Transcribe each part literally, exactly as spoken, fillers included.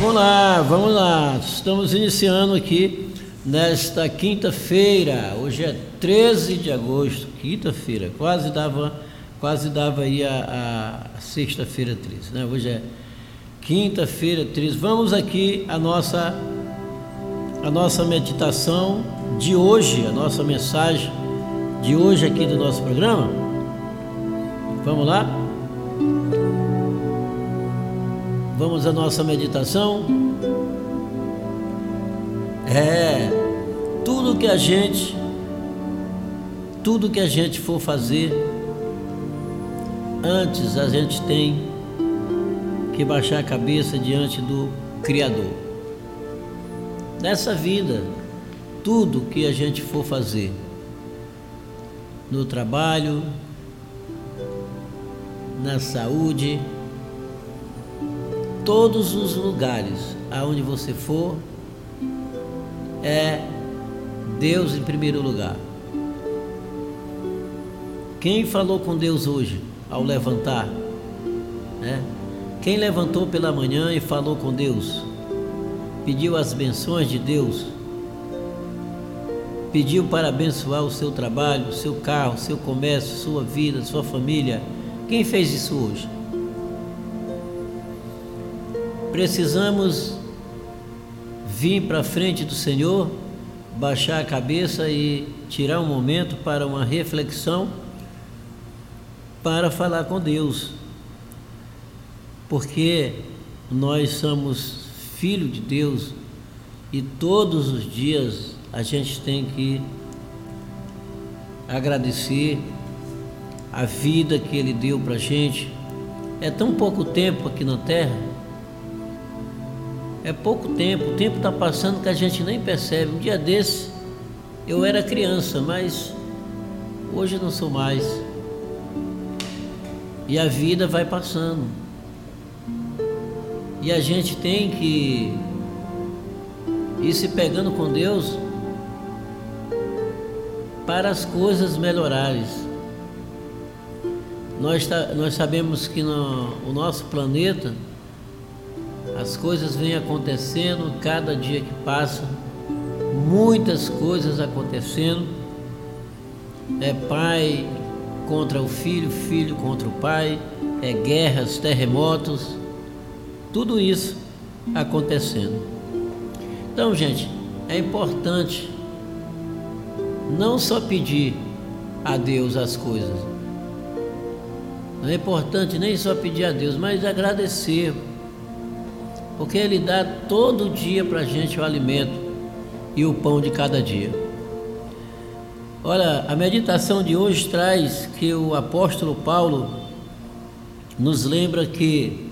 Vamos lá, vamos lá. Estamos iniciando aqui nesta quinta-feira. Hoje é treze de agosto, quinta-feira. Quase dava, quase dava aí a, a sexta-feira treze, né? Hoje é quinta-feira treze. Vamos aqui a nossa a nossa meditação de hoje, a nossa mensagem de hoje aqui do nosso programa. Vamos lá? Vamos à nossa meditação. É, tudo que a gente, tudo que a gente for fazer, antes a gente tem que baixar a cabeça diante do Criador. Nessa vida, tudo que a gente for fazer, no trabalho, na saúde, todos os lugares aonde você for, é Deus em primeiro lugar. Quem falou com Deus hoje ao levantar, né? Quem levantou pela manhã e falou com Deus, pediu as bênçãos de Deus, pediu para abençoar o seu trabalho, o seu carro, o seu comércio, sua vida, sua família. Quem fez isso hoje? Precisamos vir para frente do Senhor, baixar a cabeça e tirar um momento para uma reflexão, para falar com Deus, porque nós somos filhos de Deus e todos os dias a gente tem que agradecer a vida que Ele deu para a gente. É tão pouco tempo aqui na terra, é pouco tempo, o tempo está passando que a gente nem percebe. Um dia desse eu era criança, mas hoje não sou mais, e a vida vai passando, e a gente tem que ir se pegando com Deus para as coisas melhorarem. Nós, nós sabemos que no o nosso planeta as coisas vêm acontecendo, cada dia que passa, muitas coisas acontecendo. É pai contra o filho, filho contra o pai, é guerras, terremotos, tudo isso acontecendo. Então, gente, é importante não só pedir a Deus as coisas, não é importante nem só pedir a Deus, mas agradecer, porque Ele dá todo dia para a gente o alimento e o pão de cada dia. Olha, a meditação de hoje traz que o apóstolo Paulo nos lembra que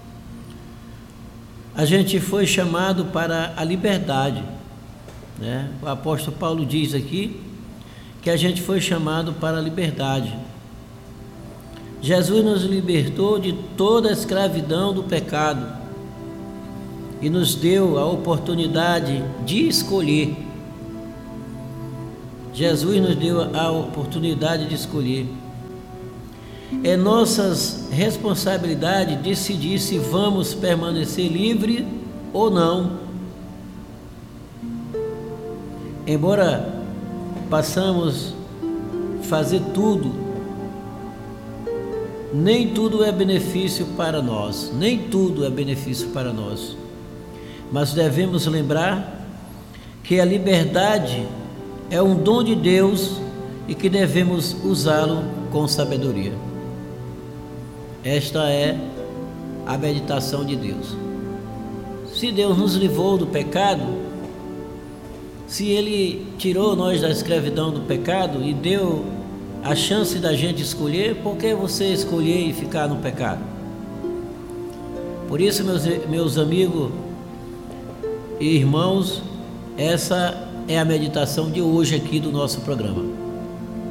a gente foi chamado para a liberdade, né? O apóstolo Paulo diz aqui que a gente foi chamado para a liberdade. Jesus nos libertou de toda a escravidão do pecado e nos deu a oportunidade de escolher. Jesus nos deu a oportunidade de escolher. É nossa responsabilidade decidir se vamos permanecer livre ou não. Embora passamos fazer tudo, nem tudo é benefício para nós, nem tudo é benefício para nós. Mas devemos lembrar que a liberdade é um dom de Deus e que devemos usá-lo com sabedoria. Esta é a meditação de Deus. Se Deus nos livrou do pecado, se Ele tirou nós da escravidão do pecado e deu a chance da gente escolher, por que você escolher e ficar no pecado? Por isso, meus, meus amigos e irmãos, essa é a meditação de hoje aqui do nosso programa.